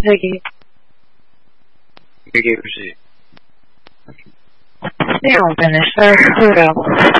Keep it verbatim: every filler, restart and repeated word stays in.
여기. 여기 혹시 内容真的是突然。